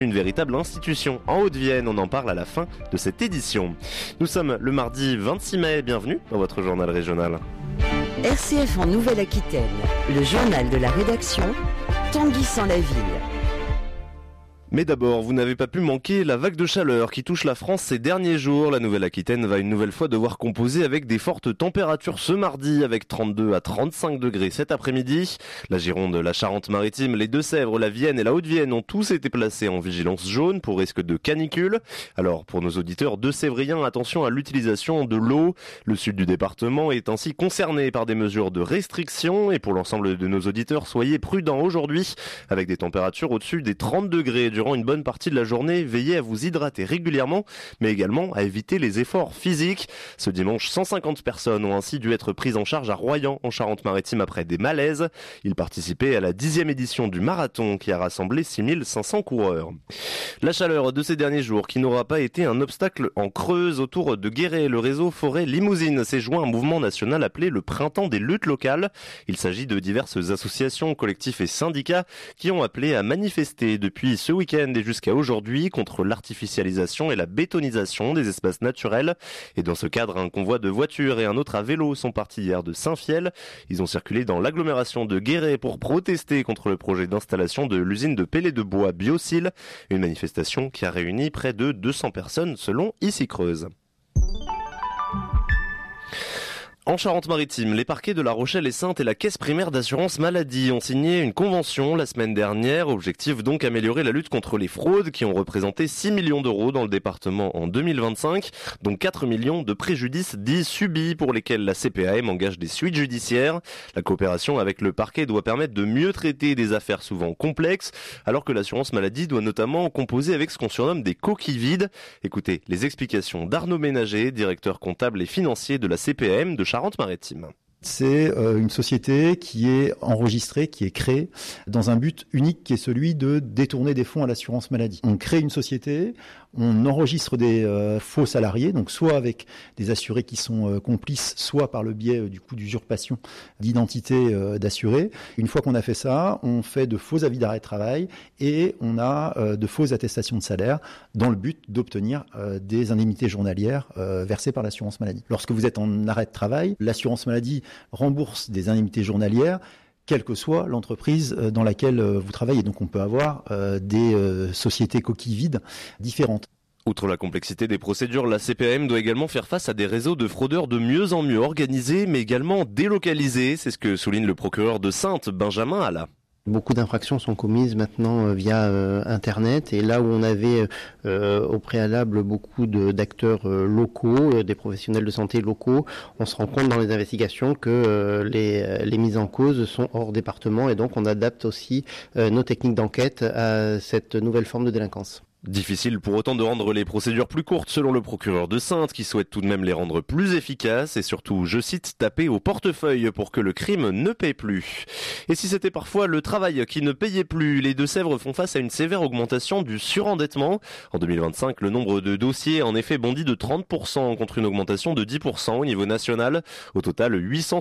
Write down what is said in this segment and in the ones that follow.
Une véritable institution en Haute-Vienne, on en parle à la fin de cette édition. Nous sommes le mardi 26 mai, bienvenue dans votre journal régional. RCF en Nouvelle-Aquitaine, le journal de la rédaction, Tanguy sans la ville. Mais d'abord, vous n'avez pas pu manquer la vague de chaleur qui touche la France ces derniers jours. La Nouvelle-Aquitaine va une nouvelle fois devoir composer avec des fortes températures ce mardi, avec 32 à 35 degrés cet après-midi. La Gironde, la Charente-Maritime, les Deux-Sèvres, la Vienne et la Haute-Vienne ont tous été placés en vigilance jaune pour risque de canicule. Alors, pour nos auditeurs deux-sévriens, attention à l'utilisation de l'eau. Le sud du département est ainsi concerné par des mesures de restriction. Et pour l'ensemble de nos auditeurs, soyez prudents aujourd'hui, avec des températures au-dessus des 30 degrés durant une bonne partie de la journée. Veillez à vous hydrater régulièrement, mais également à éviter les efforts physiques. Ce dimanche, 150 personnes ont ainsi dû être prises en charge à Royan, en Charente-Maritime, après des malaises. Ils participaient à la 10e édition du marathon qui a rassemblé 6500 coureurs. La chaleur de ces derniers jours qui n'aura pas été un obstacle en Creuse. Autour de Guéret, le réseau Forêt Limousine s'est joint à un mouvement national appelé le Printemps des luttes locales. Il s'agit de diverses associations, collectifs et syndicats qui ont appelé à manifester depuis ce week-end et jusqu'à aujourd'hui contre l'artificialisation et la bétonisation des espaces naturels. Et dans ce cadre, un convoi de voitures et un autre à vélo sont partis hier de Saint-Fiel. Ils ont circulé dans l'agglomération de Guéret pour protester contre le projet d'installation de l'usine de pellets de bois Biocil. Une manifestation qui a réuni près de 200 personnes selon Ici Creuse. En Charente-Maritime, les parquets de La Rochelle et Saintes et la Caisse primaire d'assurance maladie ont signé une convention la semaine dernière. Objectif donc améliorer la lutte contre les fraudes qui ont représenté 6 millions d'euros dans le département en 2025, dont 4 millions de préjudices dits subis pour lesquels la CPAM engage des suites judiciaires. La coopération avec le parquet doit permettre de mieux traiter des affaires souvent complexes, alors que l'assurance maladie doit notamment composer avec ce qu'on surnomme des coquilles vides. Écoutez les explications d'Arnaud Ménager, directeur comptable et financier de la CPAM de Charente-Maritime. C'est une société qui est enregistrée, qui est créée dans un but unique qui est celui de détourner des fonds à l'assurance maladie. On crée une société, on enregistre des faux salariés, donc soit avec des assurés qui sont complices, soit par le biais d'usurpation d'identité d'assurés. Une fois qu'on a fait ça, on fait de faux avis d'arrêt de travail et on a de fausses attestations de salaire dans le but d'obtenir des indemnités journalières versées par l'assurance maladie. Lorsque vous êtes en arrêt de travail, l'assurance maladie rembourse des indemnités journalières quelle que soit l'entreprise dans laquelle vous travaillez. Donc on peut avoir des sociétés coquilles vides différentes. Outre la complexité des procédures, la CPAM doit également faire face à des réseaux de fraudeurs de mieux en mieux organisés, mais également délocalisés. C'est ce que souligne le procureur de Saintes, Benjamin Alla. Beaucoup d'infractions sont commises maintenant via Internet, et là où on avait au préalable beaucoup d'acteurs locaux, des professionnels de santé locaux, on se rend compte dans les investigations que les mises en cause sont hors département, et donc on adapte aussi nos techniques d'enquête à cette nouvelle forme de délinquance. Difficile pour autant de rendre les procédures plus courtes selon le procureur de Saintes qui souhaite tout de même les rendre plus efficaces et surtout, je cite, taper au portefeuille pour que le crime ne paie plus. Et si c'était parfois le travail qui ne payait plus, les Deux-Sèvres font face à une sévère augmentation du surendettement. En 2025, le nombre de dossiers a en effet bondi de 30% contre une augmentation de 10% au niveau national. Au total,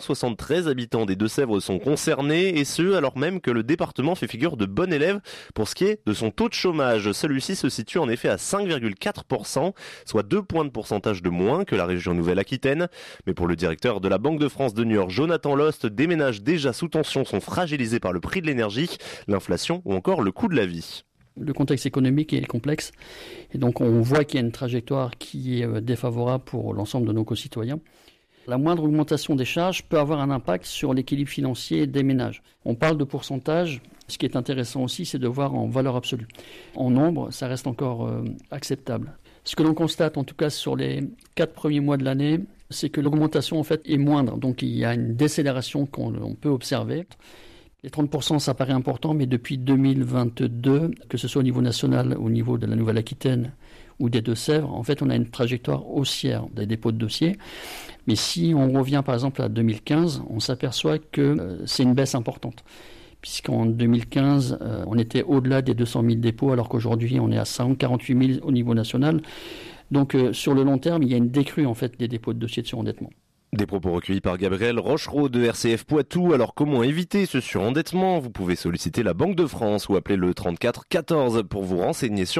873 habitants des Deux-Sèvres sont concernés et ce, alors même que le département fait figure de bon élève pour ce qui est de son taux de chômage. Celui-ci se situe en effet à 5,4%, soit 2 points de pourcentage de moins que la région Nouvelle-Aquitaine. Mais pour le directeur de la Banque de France de New York, Jonathan Lost, des ménages déjà sous tension sont fragilisés par le prix de l'énergie, l'inflation ou encore le coût de la vie. Le contexte économique est complexe et donc on voit qu'il y a une trajectoire qui est défavorable pour l'ensemble de nos concitoyens. La moindre augmentation des charges peut avoir un impact sur l'équilibre financier des ménages. On parle de pourcentage. Ce qui est intéressant aussi, c'est de voir en valeur absolue. En nombre, ça reste encore acceptable. Ce que l'on constate, en tout cas sur les 4 premiers mois de l'année, c'est que l'augmentation en fait est moindre. Donc il y a une décélération qu'on peut observer. Les 30%, ça paraît important, mais depuis 2022, que ce soit au niveau national, au niveau de la Nouvelle-Aquitaine ou des Deux-Sèvres, en fait, on a une trajectoire haussière des dépôts de dossiers. Mais si on revient par exemple à 2015, on s'aperçoit que c'est une baisse importante. Puisqu'en 2015, on était au-delà des 200 000 dépôts, alors qu'aujourd'hui, on est à 148 000 au niveau national. Donc, sur le long terme, il y a une décrue en fait, des dépôts de dossiers de surendettement. Des propos recueillis par Gabriel Rochereau de RCF Poitou. Alors comment éviter ce surendettement ? Vous pouvez solliciter la Banque de France ou appeler le 34 14 pour vous renseigner sur